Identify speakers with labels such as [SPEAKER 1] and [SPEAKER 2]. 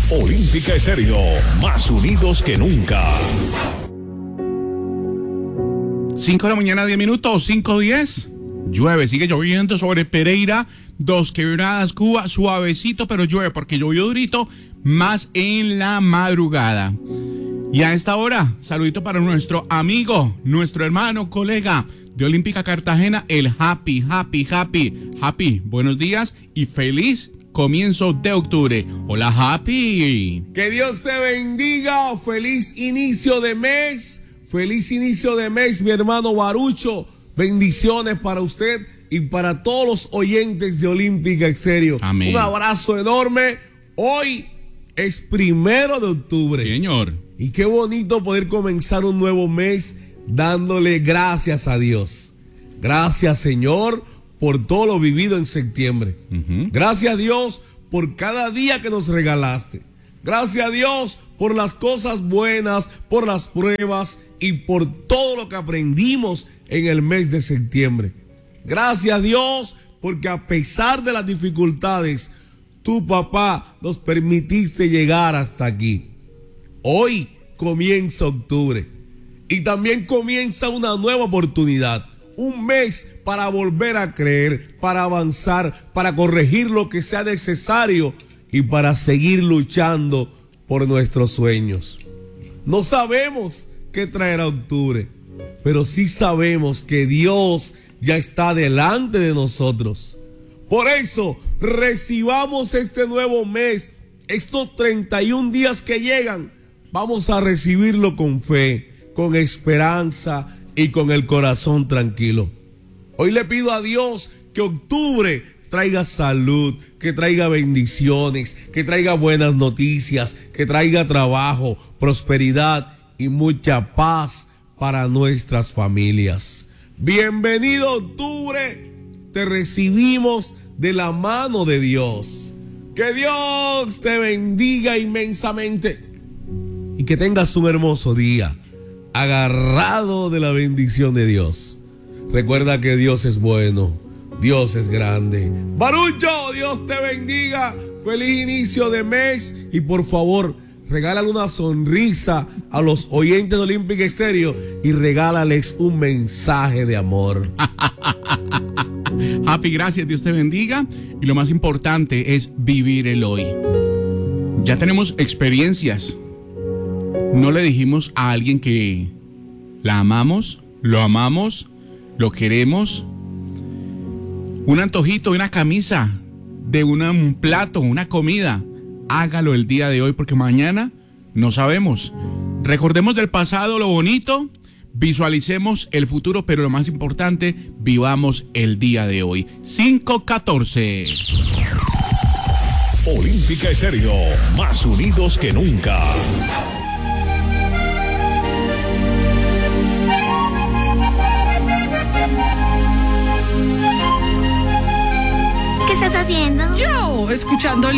[SPEAKER 1] Olímpica Estéreo, más unidos que nunca.
[SPEAKER 2] 5 de la mañana, 10 minutos, 5:10. Llueve, sigue lloviendo sobre Pereira, Dos Quebradas, Cuba, suavecito, pero llueve porque llovió durito, más en la madrugada. Y a esta hora, saludito para nuestro amigo, nuestro hermano, colega de Olímpica Cartagena, el Happy. Buenos días y feliz comienzo de octubre. Hola, Happy.
[SPEAKER 3] Que Dios te bendiga, feliz inicio de mes. Feliz inicio de mes, mi hermano Barucho. Bendiciones para usted y para todos los oyentes de Olímpica Estéreo.
[SPEAKER 2] Amén.
[SPEAKER 3] Un abrazo enorme. Hoy es 1 de octubre.
[SPEAKER 2] Señor.
[SPEAKER 3] Y qué bonito poder comenzar un nuevo mes dándole gracias a Dios. Gracias, Señor, por todo lo vivido en septiembre. Gracias, Dios, por cada día que nos regalaste. Gracias a Dios por las cosas buenas, por las pruebas y por todo lo que aprendimos en el mes de septiembre. Gracias a Dios porque a pesar de las dificultades, tu papá nos permitiste llegar hasta aquí. Hoy comienza octubre y también comienza una nueva oportunidad. Un mes para volver a creer, para avanzar, para corregir lo que sea necesario y para seguir luchando por nuestros sueños. No sabemos qué traerá octubre, pero sí sabemos que Dios ya está delante de nosotros. Por eso, recibamos este nuevo mes, estos 31 días que llegan, vamos a recibirlo con fe, con esperanza y con el corazón tranquilo. Hoy le pido a Dios que octubre traiga salud, que traiga bendiciones, que traiga buenas noticias, que traiga trabajo, prosperidad y mucha paz para nuestras familias. Bienvenido octubre, te recibimos de la mano de Dios. Que Dios te bendiga inmensamente y que tengas un hermoso día, agarrado de la bendición de Dios. Recuerda que Dios es bueno, Dios es grande. Barucho, Dios te bendiga, feliz inicio de mes y por favor, regálale una sonrisa a los oyentes de Olímpica Estéreo y regálales un mensaje de amor.
[SPEAKER 2] Happy, gracias, Dios te bendiga. Y lo más importante es vivir el hoy. Ya tenemos experiencias. No le dijimos a alguien que la amamos, lo queremos. Un antojito, una camisa, de un plato, una comida. Hágalo el día de hoy porque mañana no sabemos. Recordemos del pasado lo bonito, visualicemos el futuro, pero lo más importante, vivamos el día de hoy. 5:14.
[SPEAKER 1] Olímpica Estéreo, más unidos que nunca.
[SPEAKER 4] ¿Qué estás haciendo?
[SPEAKER 5] Yo, escuchando